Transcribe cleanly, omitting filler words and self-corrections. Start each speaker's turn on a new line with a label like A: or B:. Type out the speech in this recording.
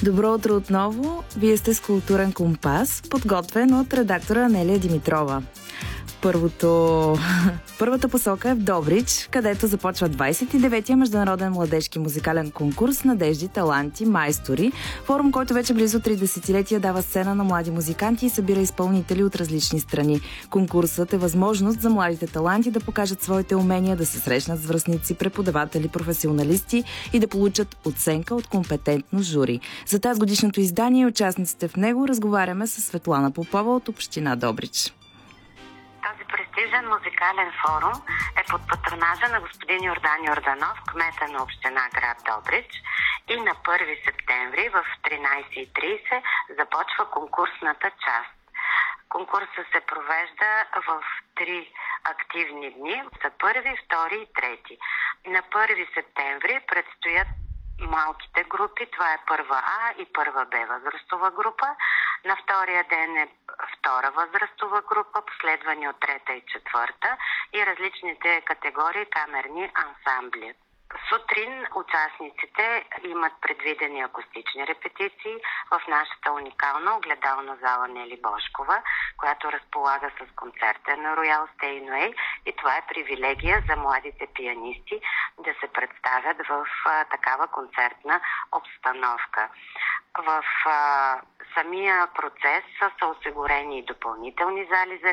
A: Добро утро отново! Вие сте с Културен компас, подготвен от редактора Анелия Димитрова. Първата посока е в Добрич, където започва 29-я международен младежки музикален конкурс "Надежди, таланти, майстори", форум, който вече близо 3 десетилетия дава сцена на млади музиканти и събира изпълнители от различни страни. Конкурсът е възможност за младите таланти да покажат своите умения, да се срещнат с връстници, преподаватели, професионалисти и да получат оценка от компетентно жури. За тази годишното издание и участниците в него разговаряме с Светлана Попова от община Добрич.
B: Този престижен музикален форум е под патронажа на господин Йордан Йорданов, кмета на община град Добрич, и на 1 септември в 13:30 започва конкурсната част. Конкурсът се провежда в 3 активни дни за 1, 2 и 3. На 1 септември предстоят малките групи, това е първа А и първа Б възрастова група. На втория ден е втора възрастова група, последвани от трета и четвърта, и различните категории камерни ансамбли. Сутрин участниците имат предвидени акустични репетиции в нашата уникална огледална зала Нели Бошкова, която разполага с концертен Royal Steinway, и това е привилегия за младите пианисти да се представят в такава концертна обстановка. В самия процес са осигурени и допълнителни зали за